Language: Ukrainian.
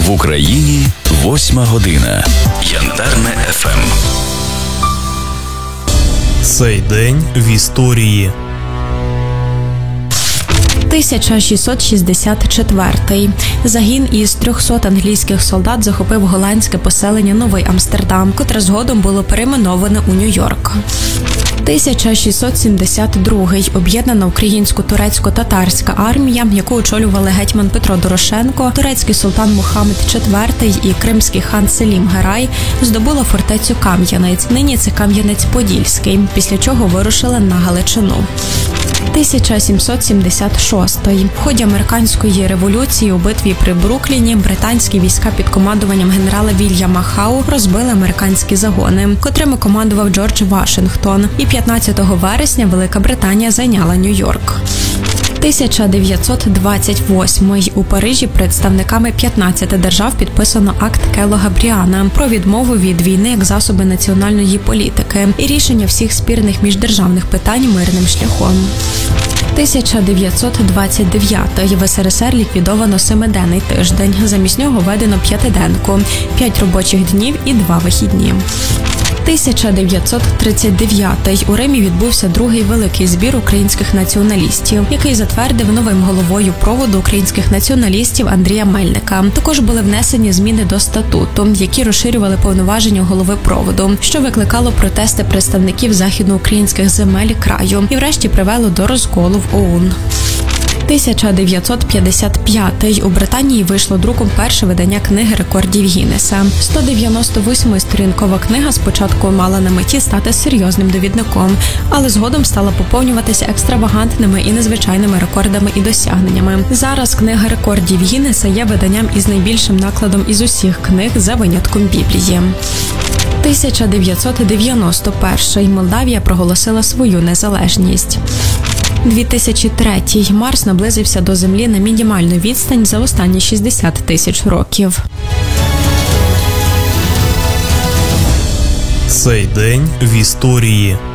В Україні 8 година. Янтарне ФМ. Цей день в історії. 1664. Загін із 300 англійських солдат захопив голландське поселення Новий Амстердам, котре згодом було перейменоване у Нью-Йорк. 1672. Об'єднана українсько-турецько-татарська армія, яку очолювали гетьман Петро Дорошенко, турецький султан Мухаммед IV і кримський хан Селім Герай здобула фортецю Кам'янець, нині це Кам'янець-Подільський, після чого вирушили на Галичину. 1776. В ході американської революції у битві при Брукліні британські війська під командуванням генерала Вільяма Хау розбили американські загони, котрими командував Джордж Вашингтон, і 15 вересня Велика Британія зайняла Нью-Йорк. 1928. У Парижі представниками 15 держав підписано акт Келога-Бріана про відмову від війни як засоби національної політики і рішення всіх спірних міждержавних питань мирним шляхом. 1929. В СРСР ліквідовано 7-денний тиждень. Замість нього введено 5-денку, 5 робочих днів і 2 вихідні. 1939. У Римі відбувся другий великий збір українських націоналістів, який затвердив новим головою проводу українських націоналістів Андрія Мельника. Також були внесені зміни до статуту, які розширювали повноваження голови проводу, що викликало протести представників західноукраїнських земель краю і врешті привело до розколу в ОУН. 1955. У Британії вийшло друком перше видання книги рекордів Гіннеса. 198-сторінкова книга спочатку мала на меті стати серйозним довідником, але згодом стала поповнюватися екстравагантними і незвичайними рекордами і досягненнями. Зараз книга рекордів Гіннеса є виданням із найбільшим накладом із усіх книг за винятком Біблії. 1991. Молдавія проголосила свою незалежність. 2003. Марс наблизився до Землі на мінімальну відстань за останні 60 тисяч років. Цей день в історії.